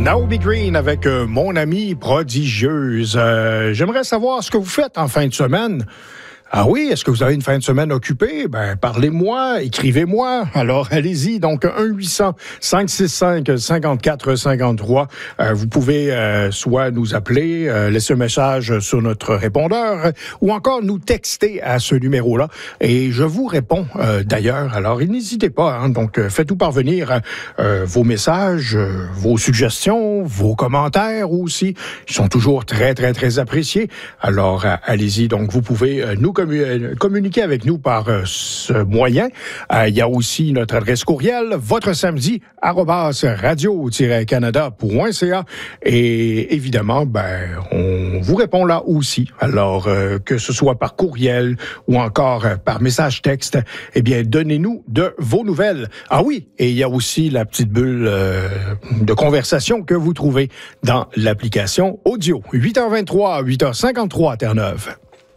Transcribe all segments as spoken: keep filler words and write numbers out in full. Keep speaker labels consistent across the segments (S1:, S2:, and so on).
S1: Naomi Green avec euh, Mon amie prodigieuse. Euh, j'aimerais savoir ce que vous faites en fin de semaine. Ah oui, est-ce que vous avez une fin de semaine occupée? Ben, parlez-moi, écrivez-moi. Alors, allez-y. Donc, un huit cents, cinq six cinq, cinq quatre cinq trois. Euh, vous pouvez euh, soit nous appeler, euh, laisser un message sur notre répondeur, ou encore nous texter à ce numéro-là. Et je vous réponds euh, d'ailleurs. Alors, n'hésitez pas. Hein, donc, euh, faites-nous parvenir euh, vos messages, euh, vos suggestions, vos commentaires aussi. Ils sont toujours très, très, très appréciés. Alors, euh, allez-y. Donc, vous pouvez euh, nous communiquer avec nous par euh, ce moyen. Euh, il y a aussi notre adresse courriel, votre samedi, arobase radio tiret canada point c a. Et évidemment, ben, on vous répond là aussi. Alors, euh, que ce soit par courriel ou encore euh, par message texte, eh bien, donnez-nous de vos nouvelles. Ah oui, et il y a aussi la petite bulle euh, de conversation que vous trouvez dans l'application audio. huit heures vingt-trois, huit heures cinquante-trois à Terre-Neuve.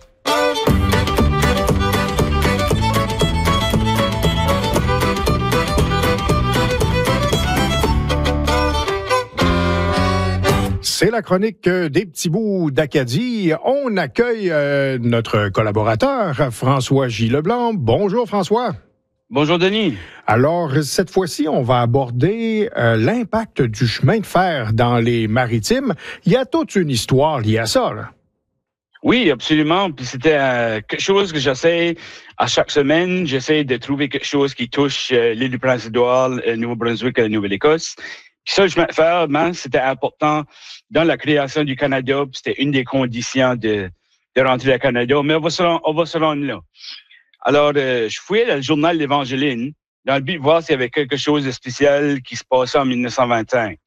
S1: C'est la chronique des petits bouts d'Acadie. On accueille euh, notre collaborateur, François J. Leblanc. Bonjour, François.
S2: Bonjour, Denis.
S1: Alors, cette fois-ci, on va aborder euh, l'impact du chemin de fer dans les maritimes. Il y a toute une histoire liée à ça, là.
S2: Oui, absolument. Puis c'était euh, quelque chose que j'essaie à chaque semaine. J'essaie de trouver quelque chose qui touche euh, l'île du Prince-Édouard, le Nouveau-Brunswick et la Nouvelle-Écosse. Puis ça, le chemin de fer, ben, c'était important dans la création du Canada. Puis c'était une des conditions de, de rentrer au Canada. Mais on va se rendre, on va se rendre là. Alors, euh, je fouillais dans le journal L'Évangéline dans le but de voir s'il y avait quelque chose de spécial qui se passait en dix-neuf cent vingt-cinq.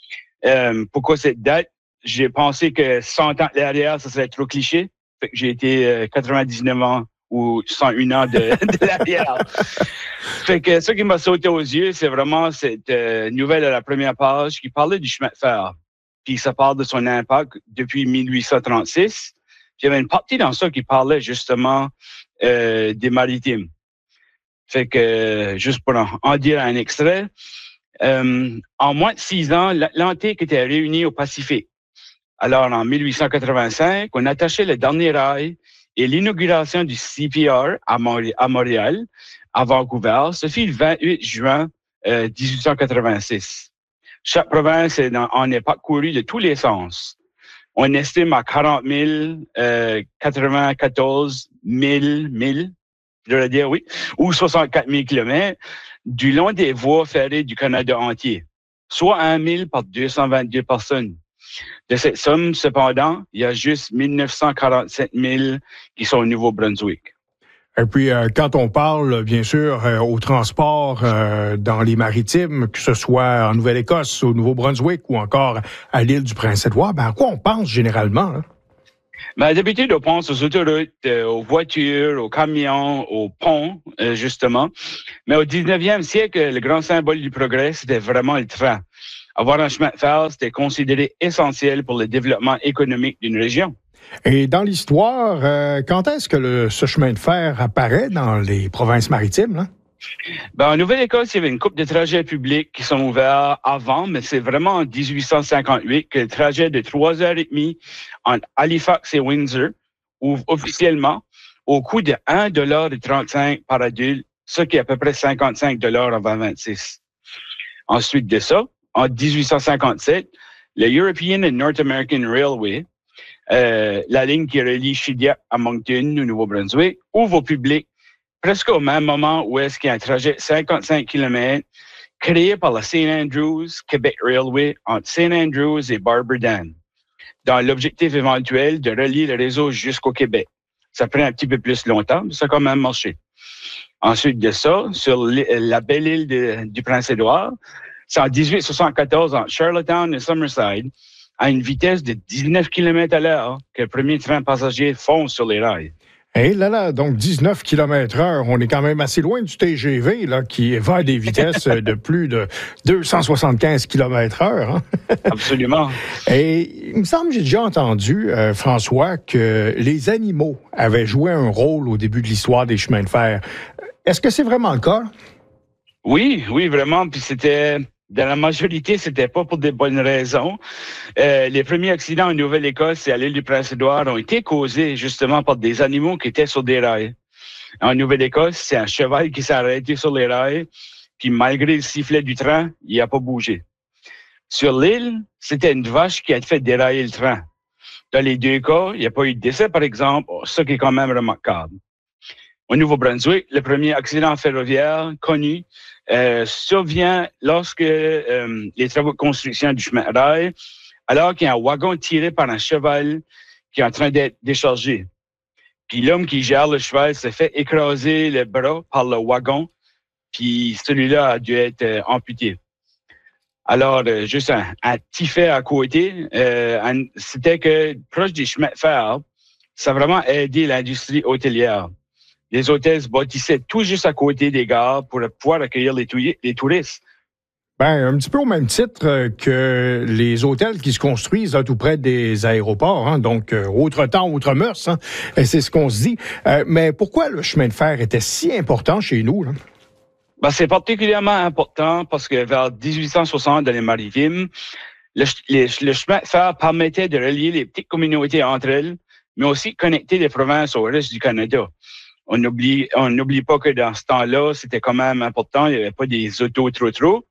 S2: Euh, pourquoi cette date? J'ai pensé que cent ans de l'arrière, ça serait trop cliché. Fait que j'ai été euh, quatre-vingt-dix-neuf ans ou cent un ans de, de l'arrière. Fait que ce qui m'a sauté aux yeux, c'est vraiment cette euh, nouvelle à la première page qui parlait du chemin de fer. Puis ça parle de son impact depuis mille huit cent trente-six. Puis il y avait une partie dans ça qui parlait justement euh, des maritimes. Fait que, euh, juste pour en, en dire un extrait, euh, en moins de six ans, l'Atlantique était réuni au Pacifique. Alors, en mille huit cent quatre-vingt-cinq, on attachait le dernier rail et l'inauguration du C P R à, Mont- à Montréal, à Vancouver, se fit le vingt-huit juin euh, dix-huit cent quatre-vingt-six. Chaque province en est parcourue de tous les sens. On estime à quarante mille, euh, quatre-vingt-quatorze mille milles, je dois dire oui, ou soixante-quatre mille kilomètres, du long des voies ferrées du Canada entier, soit un mille par deux cent vingt-deux personnes. De cette somme, cependant, il y a juste mille neuf cent quarante-sept mille qui sont au Nouveau-Brunswick.
S1: Et puis, euh, quand on parle, bien sûr, euh, au transport euh, dans les maritimes, que ce soit en Nouvelle-Écosse, au Nouveau-Brunswick ou encore à l'île du Prince-Édouard, ben à quoi on pense généralement, hein?
S2: Ben, d'habitude, on pense aux autoroutes, euh, aux voitures, aux camions, aux ponts, euh, justement. Mais au dix-neuvième siècle, le grand symbole du progrès, c'était vraiment le train. Avoir un chemin de fer, c'était considéré essentiel pour le développement économique d'une région.
S1: Et dans l'histoire, euh, quand est-ce que le, ce chemin de fer apparaît dans les provinces maritimes, là?
S2: Ben, en Nouvelle-Écosse, il y avait une couple de trajets publics qui sont ouverts avant, mais c'est vraiment en dix-huit cent cinquante-huit que le trajet de trois heures et demie entre Halifax et Windsor ouvre officiellement au coût de un dollar trente-cinq par adulte, ce qui est à peu près cinquante-cinq dollars en vingt vingt-six. Ensuite de ça, en dix-huit cent cinquante-sept, le European and North American Railway, euh, la ligne qui relie Shediac à Moncton, au Nouveau-Brunswick, ouvre au public presque au même moment où est-ce qu'il y a un trajet de cinquante-cinq kilomètres créé par la Saint Andrews Quebec Railway entre Saint Andrews et Barberdan, dans l'objectif éventuel de relier le réseau jusqu'au Québec. Ça prend un petit peu plus longtemps, mais ça a quand même marché. Ensuite de ça, sur la belle île de, du Prince-Édouard, c'est en dix-huit cent soixante-quatorze entre Charlottetown et Summerside, à une vitesse de dix-neuf kilomètres à l'heure, que le premier train passager fonce sur les rails.
S1: Eh là là, donc dix-neuf kilomètres heure, on est quand même assez loin du T G V là, qui va à des vitesses de plus de deux cent soixante-quinze kilomètres heure. Hein?
S2: Absolument.
S1: Et il me semble que j'ai déjà entendu, euh, François, que les animaux avaient joué un rôle au début de l'histoire des chemins de fer. Est-ce que c'est vraiment le cas?
S2: Oui, oui, vraiment. Puis c'était Dans la majorité, c'était pas pour des bonnes raisons. Euh, les premiers accidents en Nouvelle-Écosse et à l'île du Prince-Édouard ont été causés justement par des animaux qui étaient sur des rails. En Nouvelle-Écosse, c'est un cheval qui s'est arrêté sur les rails, puis malgré le sifflet du train, il n'a pas bougé. Sur l'île, c'était une vache qui a fait dérailler le train. Dans les deux cas, il n'y a pas eu de décès, par exemple, ce qui est quand même remarquable. Au Nouveau-Brunswick, le premier accident ferroviaire connu euh, survient lorsque euh, les travaux de construction du chemin de rail, alors qu'il y a un wagon tiré par un cheval qui est en train d'être déchargé. Puis l'homme qui gère le cheval s'est fait écraser le bras par le wagon, puis celui-là a dû être euh, amputé. Alors, euh, juste un, un petit fait à côté, euh, un, c'était que proche des chemins de fer, ça a vraiment aidé l'industrie hôtelière. Les hôtels se bâtissaient tout juste à côté des gares pour pouvoir accueillir les, tou- les touristes.
S1: Ben, un petit peu au même titre que les hôtels qui se construisent là, tout près des aéroports. Hein, donc, euh, autre temps, autre mœurs. Hein, et c'est ce qu'on se dit. Euh, mais pourquoi le chemin de fer était si important chez nous? Là?
S2: Ben, c'est particulièrement important parce que vers dix-huit cent soixante, dans les Maritimes, le, les, le chemin de fer permettait de relier les petites communautés entre elles, mais aussi connecter les provinces au reste du Canada. On n'oublie on n'oublie pas que dans ce temps-là, c'était quand même important. Il n'y avait pas des autos trop trop.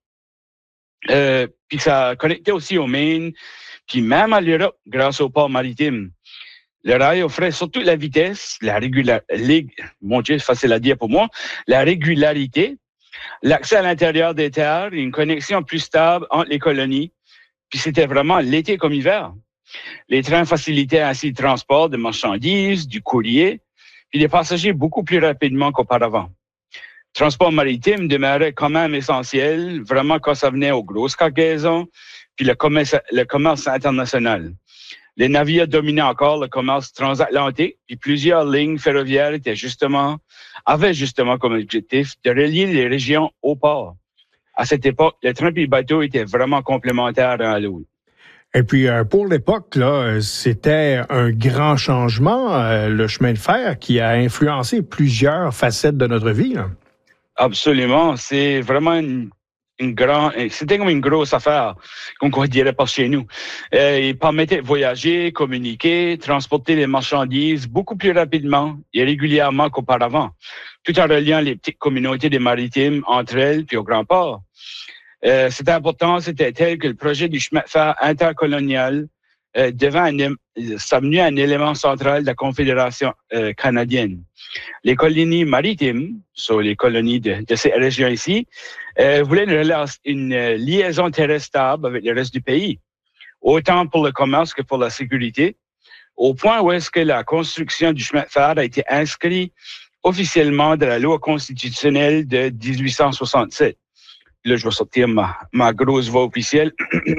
S2: Euh, puis ça connectait aussi au Maine, puis même à l'Europe grâce au port maritime. Le rail offrait surtout la vitesse, la régularité, mon Dieu, c'est facile à dire pour moi, la régularité, l'accès à l'intérieur des terres, une connexion plus stable entre les colonies. Puis c'était vraiment l'été comme hiver. Les trains facilitaient ainsi le transport de marchandises, du courrier, puis des passagers beaucoup plus rapidement qu'auparavant. Le transport maritime demeurait quand même essentiel, vraiment quand ça venait aux grosses cargaisons, puis le commerce, le commerce international. Les navires dominaient encore le commerce transatlantique, puis plusieurs lignes ferroviaires étaient justement, avaient justement comme objectif de relier les régions au port. À cette époque, le train et le bateau étaient vraiment complémentaires l'un à l'autre.
S1: Et puis, euh, pour l'époque, là, c'était un grand changement, euh, le chemin de fer, qui a influencé plusieurs facettes de notre vie. Là.
S2: Absolument. C'est vraiment une, une grande, c'était comme une grosse affaire, comme on dirait par chez nous. Euh, il permettait de voyager, communiquer, transporter les marchandises beaucoup plus rapidement et régulièrement qu'auparavant, tout en reliant les petites communautés des maritimes entre elles puis au grand port. Euh, c'était important, c'était tel que le projet du chemin de fer intercolonial euh, devint un, ça devenu un élément central de la Confédération euh, canadienne. Les colonies maritimes, sur les colonies de, de ces régions ici, euh, voulaient une, une liaison terrestre stable avec le reste du pays, autant pour le commerce que pour la sécurité, au point où est-ce que la construction du chemin de fer a été inscrite officiellement dans la loi constitutionnelle de dix-huit cent soixante-sept. Là, je vais sortir ma, ma grosse voix officielle.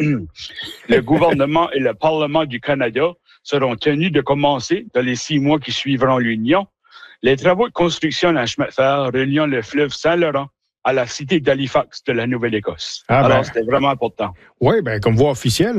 S2: Le gouvernement et le Parlement du Canada seront tenus de commencer, dans les six mois qui suivront l'Union, les travaux de construction d'un chemin de fer reliant le fleuve Saint-Laurent à la cité d'Halifax de la Nouvelle-Écosse. Ah ben, alors, c'était vraiment important.
S1: Oui, bien, comme voix officielle.